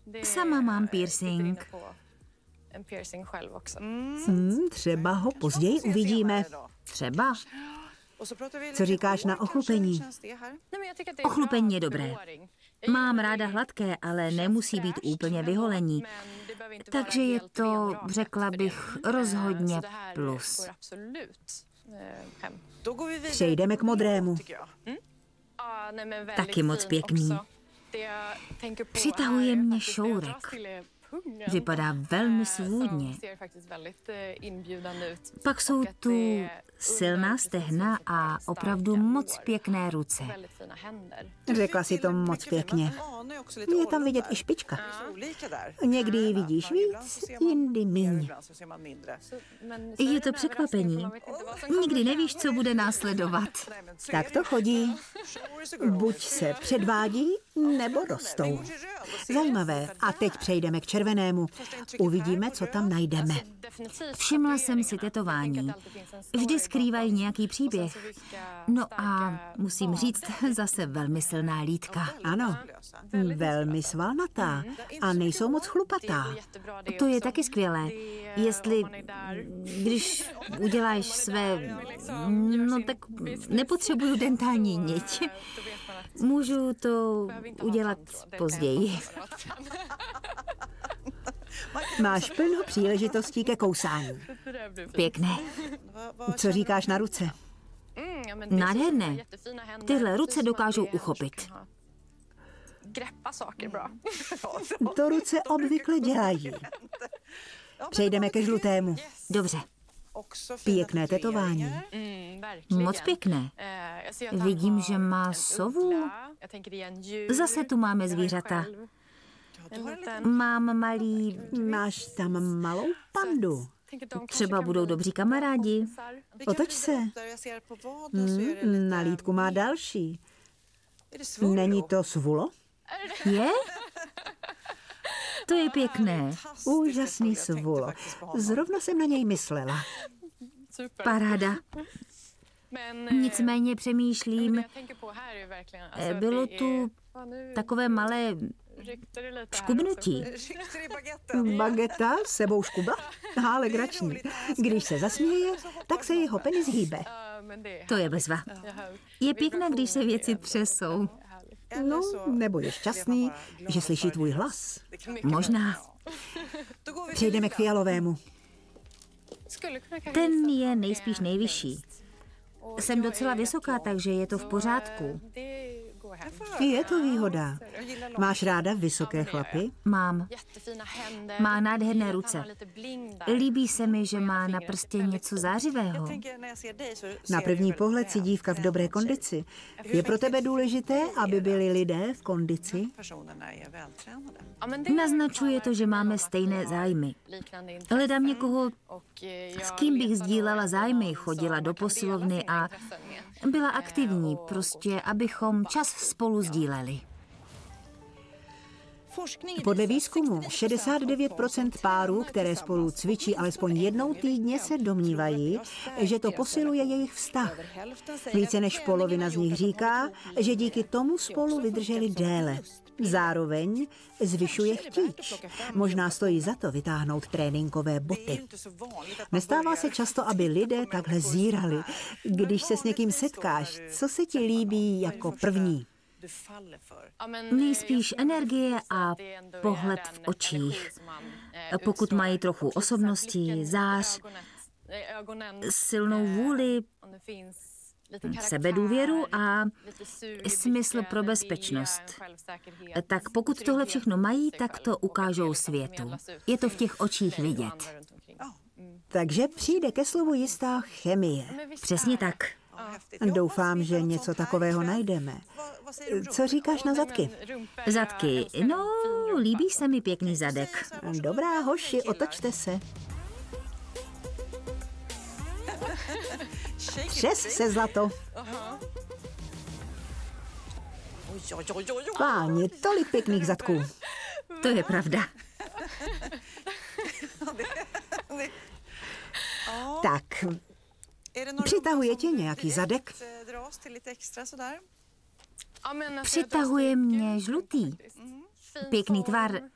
Sama mám piercing. Třeba ho později uvidíme. Třeba. Co říkáš na ochlupení? Ochlupení je dobré. Mám ráda hladké, ale nemusí být úplně vyholení. Takže je to, řekla bych, rozhodně plus. Přejdeme k modrému. Taky moc pěkný. Přitahuje mě šourek. Vypadá velmi svůdně. Pak jsou tu silná stehna a opravdu moc pěkné ruce. Řekla si to moc pěkně. Je tam vidět i špička. Někdy ji vidíš víc, jindy míň. Je to překvapení. Nikdy nevíš, co bude následovat. Tak to chodí. Buď se předvádí, nebo rostou. Zajímavé. A teď přejdeme k červenému. Uvidíme, co tam najdeme. Všimla jsem si tetování. Vždy skrývají nějaký příběh. No a musím říct, zase velmi silná lítka. Ano, velmi svalnatá a nejsou moc chlupatá. To je taky skvělé. Když uděláš své... No tak nepotřebuju dentální niť. Můžu to udělat později. Máš plno příležitostí ke kousání. Pěkné. Co říkáš na ruce? Nádherné. Tyhle ruce dokážou uchopit. To ruce obvykle dělají. Přejdeme ke žlutému. Dobře. Pěkné tetování. Moc pěkné. Vidím, že má sovu. Zase tu máme zvířata. Mám malý... Máš tam malou pandu. Třeba budou dobří kamarádi. Otoč se. Na lítku má další. Není to svulo? Je? To je pěkné. Úžasný svulo. Zrovna jsem na něj myslela. Paráda. Nicméně přemýšlím, bylo tu takové malé škubnutí. Bageta s sebou škubla? Legrační. Když se zasměje, tak se jeho penis hýbe. To je bezva. Je pěkné, když se věci třesou. No, nebo je šťastný, že slyší tvůj hlas. Možná. Přejdeme k fialovému. Ten je nejspíš nejvyšší. Jsem docela vysoká, takže je to v pořádku. Je to výhoda. Máš ráda vysoké chlapy? Mám. Má nádherné ruce. Líbí se mi, že má na prstě něco zářivého. Na první pohled si dívka v dobré kondici. Je pro tebe důležité, aby byli lidé v kondici? Naznačuje to, že máme stejné zájmy. Hledám někoho, s kým bych sdílela zájmy, chodila do posilovny a byla aktivní, prostě abychom čas spolu sdíleli. Podle výzkumu 69% párů, které spolu cvičí alespoň jednou týdně, se domnívají, že to posiluje jejich vztah. Více než polovina z nich říká, že díky tomu spolu vydrželi déle. Zároveň zvyšuje chtíč. Možná stojí za to vytáhnout tréninkové boty. Nestává se často, aby lidé takhle zírali. Když se s někým setkáš, co se ti líbí jako první? Nejspíš energie a pohled v očích. Pokud mají trochu osobnosti, zář, silnou vůli, sebedůvěru a smysl pro bezpečnost. Tak pokud tohle všechno mají, tak to ukážou světu. Je to v těch očích vidět. Takže přijde ke slovu jistá chemie. Přesně tak. Doufám, že něco takového najdeme. Co říkáš na zadky? Zadky? No, líbí se mi pěkný zadek. Dobrá, hoši, otočte se. Třes se, zlato. Páni, tolik pěkných zadků. To je pravda. Tak, přitahuje tě nějaký zadek? Přitahuje mě žlutý. Pěkný tvar,